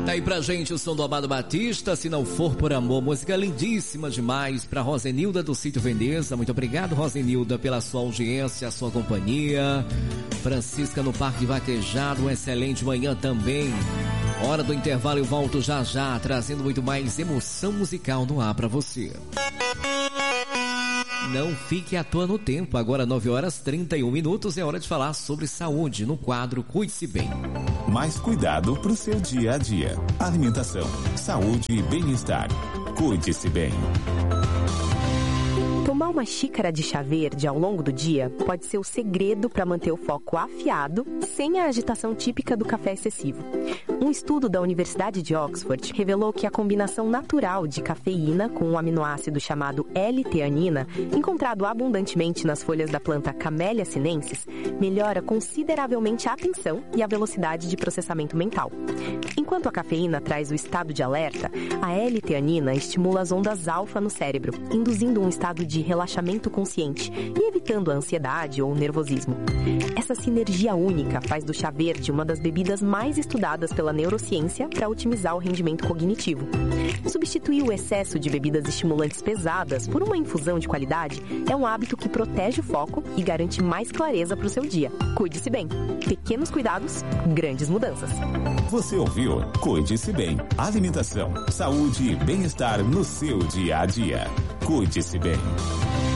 Tá aí pra gente o som do Amado Batista, Se Não For Por Amor, música lindíssima demais pra Rosenilda do Sítio Veneza. Muito obrigado, Rosenilda, pela sua audiência, a sua companhia. Francisca no Parque Vaquejado, uma excelente manhã também. Hora do intervalo, eu volto já já, trazendo muito mais emoção musical no ar pra você. Não fique à toa no tempo, agora 9h31, é hora de falar sobre saúde no quadro Cuide-se Bem. Mais cuidado para o seu dia a dia. Alimentação, saúde e bem-estar. Cuide-se bem. Tomar uma xícara de chá verde ao longo do dia pode ser o segredo para manter o foco afiado sem a agitação típica do café excessivo. Um estudo da Universidade de Oxford revelou que a combinação natural de cafeína com um aminoácido chamado L-teanina, encontrado abundantemente nas folhas da planta Camellia sinensis, melhora consideravelmente a atenção e a velocidade de processamento mental. Enquanto a cafeína traz o estado de alerta, a L-teanina estimula as ondas alfa no cérebro, induzindo um estado de relaxamento consciente e evitando a ansiedade ou o nervosismo. Essa sinergia única faz do chá verde uma das bebidas mais estudadas pela neurociência para otimizar o rendimento cognitivo. Substituir o excesso de bebidas estimulantes pesadas por uma infusão de qualidade é um hábito que protege o foco e garante mais clareza para o seu dia. Cuide-se bem. Pequenos cuidados, grandes mudanças. Você ouviu Cuide-se Bem. Alimentação, saúde e bem-estar no seu dia a dia. Cuide-se bem.